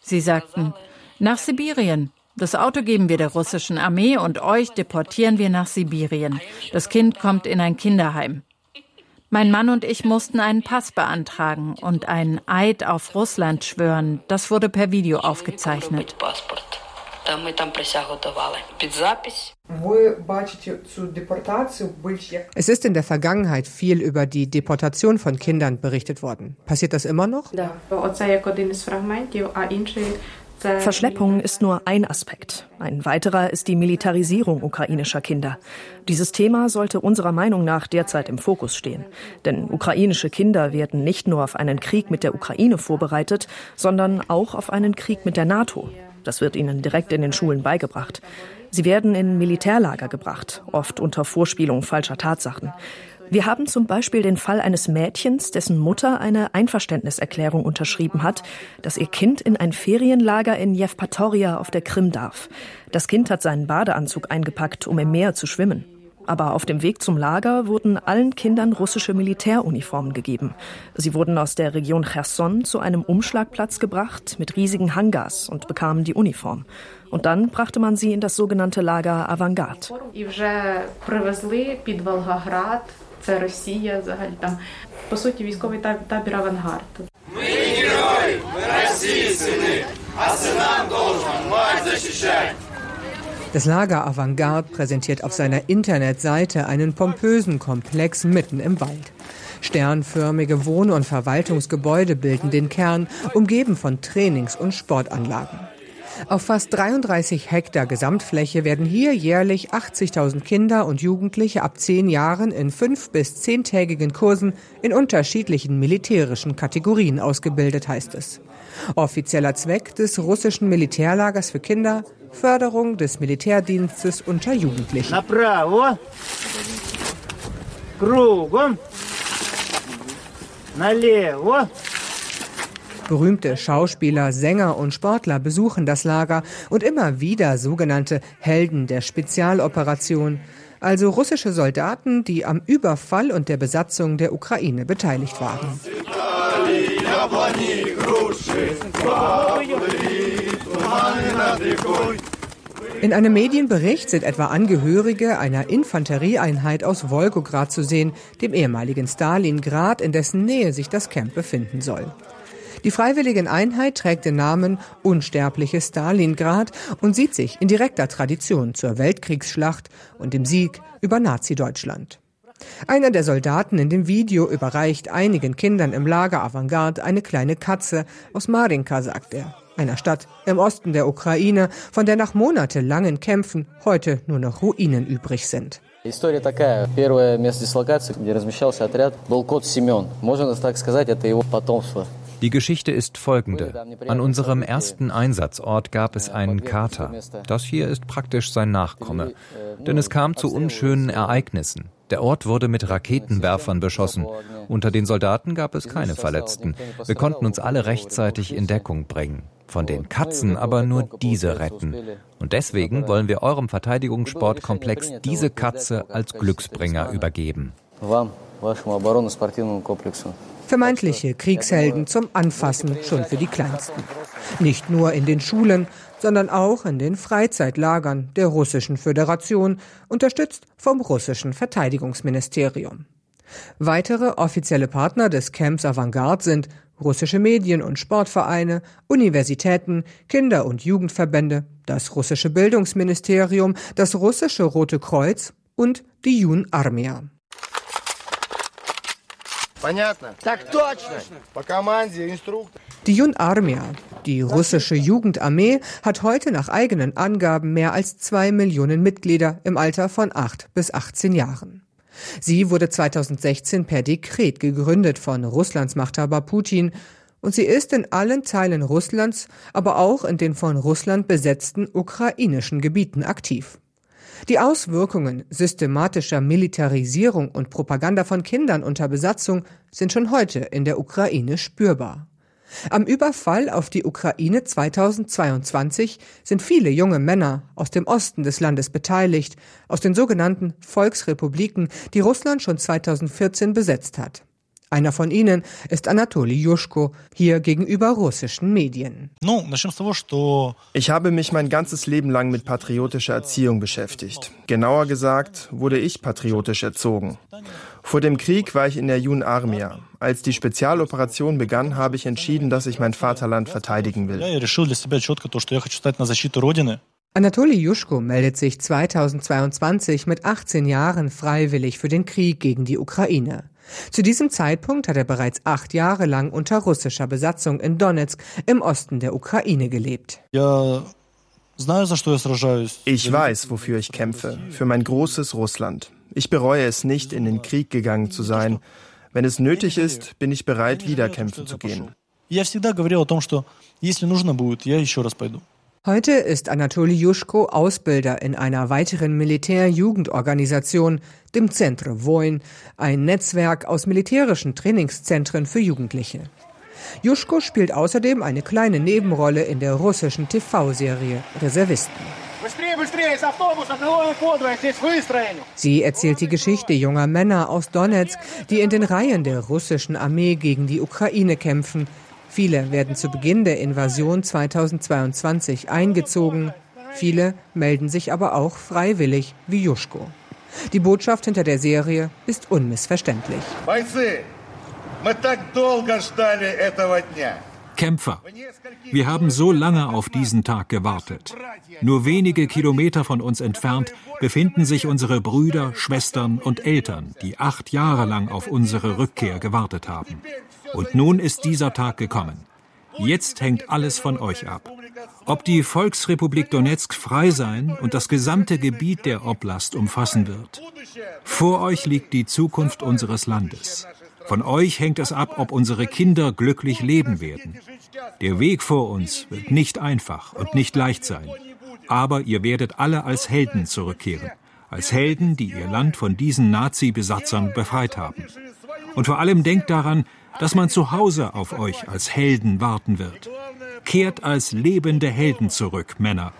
Sie sagten, nach Sibirien. Das Auto geben wir der russischen Armee und euch deportieren wir nach Sibirien. Das Kind kommt in ein Kinderheim. Mein Mann und ich mussten einen Pass beantragen und einen Eid auf Russland schwören. Das wurde per Video aufgezeichnet. Es ist in der Vergangenheit viel über die Deportation von Kindern berichtet worden. Passiert das immer noch? Verschleppung ist nur ein Aspekt. Ein weiterer ist die Militarisierung ukrainischer Kinder. Dieses Thema sollte unserer Meinung nach derzeit im Fokus stehen. Denn ukrainische Kinder werden nicht nur auf einen Krieg mit der Ukraine vorbereitet, sondern auch auf einen Krieg mit der NATO. Das wird ihnen direkt in den Schulen beigebracht. Sie werden in Militärlager gebracht, oft unter Vorspielung falscher Tatsachen. Wir haben zum Beispiel den Fall eines Mädchens, dessen Mutter eine Einverständniserklärung unterschrieben hat, dass ihr Kind in ein Ferienlager in Jewpatoria auf der Krim darf. Das Kind hat seinen Badeanzug eingepackt, um im Meer zu schwimmen. Aber auf dem Weg zum Lager wurden allen Kindern russische Militäruniformen gegeben. Sie wurden aus der Region Cherson zu einem Umschlagplatz gebracht mit riesigen Hangars und bekamen die Uniform. Und dann brachte man sie in das sogenannte Lager Avangard. Das Lager Avangard präsentiert auf seiner Internetseite einen pompösen Komplex mitten im Wald. Sternförmige Wohn- und Verwaltungsgebäude bilden den Kern, umgeben von Trainings- und Sportanlagen. Auf fast 33 Hektar Gesamtfläche werden hier jährlich 80.000 Kinder und Jugendliche ab 10 Jahren in 5- bis 10-tägigen Kursen in unterschiedlichen militärischen Kategorien ausgebildet, heißt es. Offizieller Zweck des russischen Militärlagers für Kinder: Förderung des Militärdienstes unter Jugendlichen. Направо. Кругом. Налево. Berühmte Schauspieler, Sänger und Sportler besuchen das Lager und immer wieder sogenannte Helden der Spezialoperation, also russische Soldaten, die am Überfall und der Besatzung der Ukraine beteiligt waren. In einem Medienbericht sind etwa Angehörige einer Infanterieeinheit aus Wolgograd zu sehen, dem ehemaligen Stalingrad, in dessen Nähe sich das Camp befinden soll. Die Freiwilligeneinheit trägt den Namen Unsterbliches Stalingrad und sieht sich in direkter Tradition zur Weltkriegsschlacht und dem Sieg über Nazi-Deutschland. Einer der Soldaten in dem Video überreicht einigen Kindern im Lager Avangard eine kleine Katze aus Marinka, sagt er, einer Stadt im Osten der Ukraine, von der nach monatelangen Kämpfen heute nur noch Ruinen übrig sind. История такая. Первое место дислокации, где размещался отряд, был кот Семен. Можно так сказать, это его потомство. Die Geschichte ist folgende. An unserem ersten Einsatzort gab es einen Kater. Das hier ist praktisch sein Nachkomme. Denn es kam zu unschönen Ereignissen. Der Ort wurde mit Raketenwerfern beschossen. Unter den Soldaten gab es keine Verletzten. Wir konnten uns alle rechtzeitig in Deckung bringen. Von den Katzen aber nur diese retten. Und deswegen wollen wir eurem Verteidigungssportkomplex diese Katze als Glücksbringer übergeben. Vermeintliche Kriegshelden zum Anfassen schon für die Kleinsten. Nicht nur in den Schulen, sondern auch in den Freizeitlagern der Russischen Föderation, unterstützt vom russischen Verteidigungsministerium. Weitere offizielle Partner des Camps Avangard sind russische Medien- und Sportvereine, Universitäten, Kinder- und Jugendverbände, das russische Bildungsministerium, das russische Rote Kreuz und die Yun Armia. Die Yun Armia, die russische Jugendarmee, hat heute nach eigenen Angaben mehr als 2 Millionen Mitglieder im Alter von 8 bis 18 Jahren. Sie wurde 2016 per Dekret gegründet von Russlands Machthaber Putin und sie ist in allen Teilen Russlands, aber auch in den von Russland besetzten ukrainischen Gebieten aktiv. Die Auswirkungen systematischer Militarisierung und Propaganda von Kindern unter Besatzung sind schon heute in der Ukraine spürbar. Am Überfall auf die Ukraine 2022 sind viele junge Männer aus dem Osten des Landes beteiligt, aus den sogenannten Volksrepubliken, die Russland schon 2014 besetzt hat. Einer von ihnen ist Anatoli Juschko, hier gegenüber russischen Medien. Ich habe mich mein ganzes Leben lang mit patriotischer Erziehung beschäftigt. Genauer gesagt, wurde ich patriotisch erzogen. Vor dem Krieg war ich in der Jun Armia. Als die Spezialoperation begann, habe ich entschieden, dass ich mein Vaterland verteidigen will. Anatoli Juschko meldet sich 2022 mit 18 Jahren freiwillig für den Krieg gegen die Ukraine. Zu diesem Zeitpunkt hat er bereits 8 Jahre lang unter russischer Besatzung in Donezk im Osten der Ukraine gelebt. Ich weiß, wofür ich kämpfe, für mein großes Russland. Ich bereue es nicht, in den Krieg gegangen zu sein. Wenn es nötig ist, bin ich bereit, wieder kämpfen zu gehen. Heute ist Anatoli Juschko Ausbilder in einer weiteren Militär-Jugendorganisation, dem Centre Voin, ein Netzwerk aus militärischen Trainingszentren für Jugendliche. Juschko spielt außerdem eine kleine Nebenrolle in der russischen TV-Serie Reservisten. Sie erzählt die Geschichte junger Männer aus Donezk, die in den Reihen der russischen Armee gegen die Ukraine kämpfen. Viele werden zu Beginn der Invasion 2022 eingezogen. Viele melden sich aber auch freiwillig wie Juschko. Die Botschaft hinter der Serie ist unmissverständlich. Kämpfer, wir haben so lange auf diesen Tag gewartet. Nur wenige Kilometer von uns entfernt befinden sich unsere Brüder, Schwestern und Eltern, die 8 Jahre lang auf unsere Rückkehr gewartet haben. Und nun ist dieser Tag gekommen. Jetzt hängt alles von euch ab. Ob die Volksrepublik Donezk frei sein und das gesamte Gebiet der Oblast umfassen wird. Vor euch liegt die Zukunft unseres Landes. Von euch hängt es ab, ob unsere Kinder glücklich leben werden. Der Weg vor uns wird nicht einfach und nicht leicht sein. Aber ihr werdet alle als Helden zurückkehren. Als Helden, die ihr Land von diesen Nazi-Besatzern befreit haben. Und vor allem denkt daran, dass man zu Hause auf euch als Helden warten wird. Kehrt als lebende Helden zurück, Männer.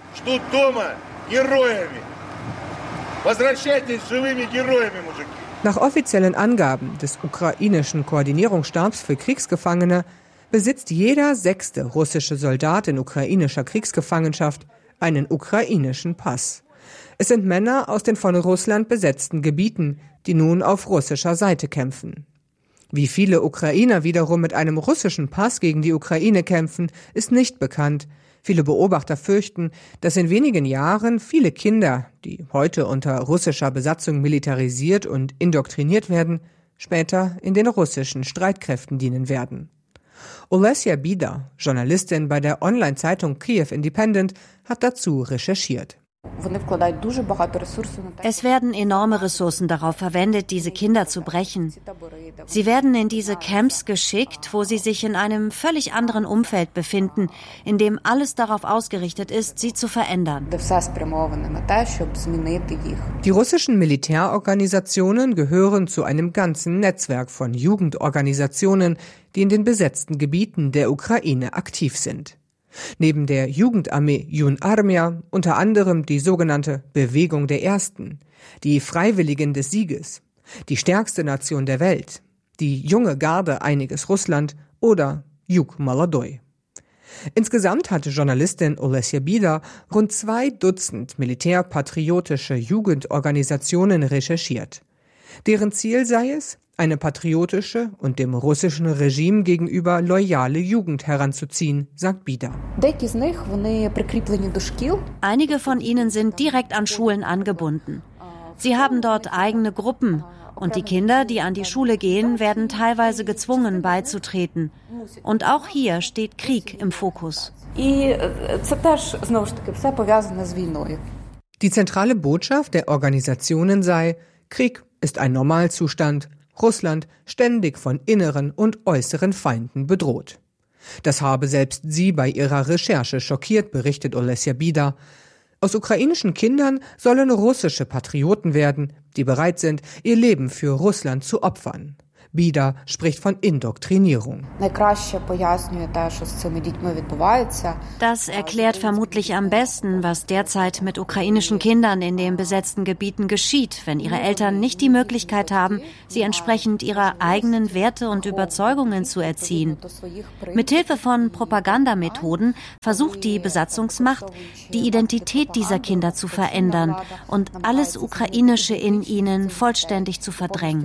Nach offiziellen Angaben des ukrainischen Koordinierungsstabs für Kriegsgefangene besitzt jeder 6. russische Soldat in ukrainischer Kriegsgefangenschaft einen ukrainischen Pass. Es sind Männer aus den von Russland besetzten Gebieten, die nun auf russischer Seite kämpfen. Wie viele Ukrainer wiederum mit einem russischen Pass gegen die Ukraine kämpfen, ist nicht bekannt. Viele Beobachter fürchten, dass in wenigen Jahren viele Kinder, die heute unter russischer Besatzung militarisiert und indoktriniert werden, später in den russischen Streitkräften dienen werden. Olesya Bida, Journalistin bei der Online-Zeitung Kiew Independent, hat dazu recherchiert. Es werden enorme Ressourcen darauf verwendet, diese Kinder zu brechen. Sie werden in diese Camps geschickt, wo sie sich in einem völlig anderen Umfeld befinden, in dem alles darauf ausgerichtet ist, sie zu verändern. Die russischen Militärorganisationen gehören zu einem ganzen Netzwerk von Jugendorganisationen, die in den besetzten Gebieten der Ukraine aktiv sind. Neben der Jugendarmee Jun Armia unter anderem die sogenannte Bewegung der Ersten, die Freiwilligen des Sieges, die stärkste Nation der Welt, die junge Garde Einiges Russland oder Yuk Molodoi. Insgesamt hatte Journalistin Olesya Bida rund 2 Dutzend militärpatriotische Jugendorganisationen recherchiert. Deren Ziel sei es, eine patriotische und dem russischen Regime gegenüber loyale Jugend heranzuziehen, sagt Bida. Einige von ihnen sind direkt an Schulen angebunden. Sie haben dort eigene Gruppen und die Kinder, die an die Schule gehen, werden teilweise gezwungen beizutreten. Und auch hier steht Krieg im Fokus. Die zentrale Botschaft der Organisationen sei, Krieg ist ein Normalzustand, Russland ständig von inneren und äußeren Feinden bedroht. Das habe selbst sie bei ihrer Recherche schockiert, berichtet Olesya Bida. Aus ukrainischen Kindern sollen russische Patrioten werden, die bereit sind, ihr Leben für Russland zu opfern. Bida spricht von Indoktrinierung. Das erklärt vermutlich am besten, was derzeit mit ukrainischen Kindern in den besetzten Gebieten geschieht, wenn ihre Eltern nicht die Möglichkeit haben, sie entsprechend ihrer eigenen Werte und Überzeugungen zu erziehen. Mithilfe von Propagandamethoden versucht die Besatzungsmacht, die Identität dieser Kinder zu verändern und alles Ukrainische in ihnen vollständig zu verdrängen.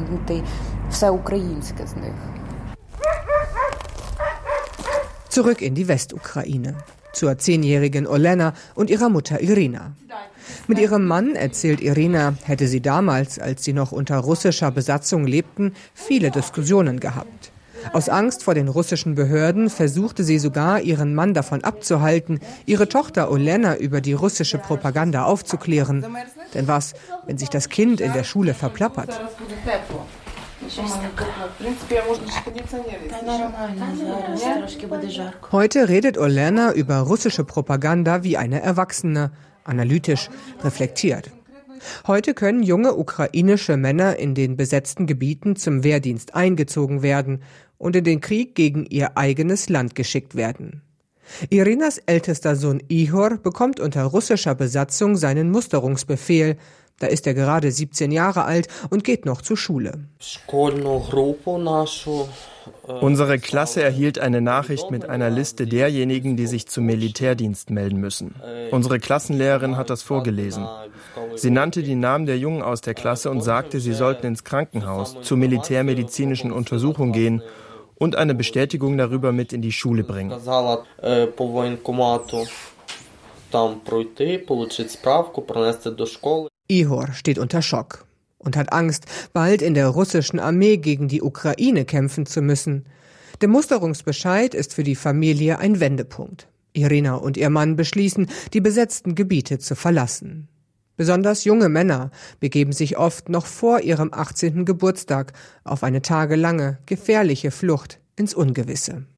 Zurück in die Westukraine, zur 10-jährigen Olena und ihrer Mutter Irina. Mit ihrem Mann, erzählt Irina, hätte sie damals, als sie noch unter russischer Besatzung lebten, viele Diskussionen gehabt. Aus Angst vor den russischen Behörden versuchte sie sogar, ihren Mann davon abzuhalten, ihre Tochter Olena über die russische Propaganda aufzuklären. Denn was, wenn sich das Kind in der Schule verplappert? Heute redet Olena über russische Propaganda wie eine Erwachsene, analytisch, reflektiert. Heute können junge ukrainische Männer in den besetzten Gebieten zum Wehrdienst eingezogen werden und in den Krieg gegen ihr eigenes Land geschickt werden. Irinas ältester Sohn Ihor bekommt unter russischer Besatzung seinen Musterungsbefehl. Da ist er gerade 17 Jahre alt und geht noch zur Schule. Unsere Klasse erhielt eine Nachricht mit einer Liste derjenigen, die sich zum Militärdienst melden müssen. Unsere Klassenlehrerin hat das vorgelesen. Sie nannte die Namen der Jungen aus der Klasse und sagte, sie sollten ins Krankenhaus zur militärmedizinischen Untersuchung gehen und eine Bestätigung darüber mit in die Schule bringen. Ihor steht unter Schock und hat Angst, bald in der russischen Armee gegen die Ukraine kämpfen zu müssen. Der Musterungsbescheid ist für die Familie ein Wendepunkt. Irina und ihr Mann beschließen, die besetzten Gebiete zu verlassen. Besonders junge Männer begeben sich oft noch vor ihrem 18. Geburtstag auf eine tagelange, gefährliche Flucht ins Ungewisse.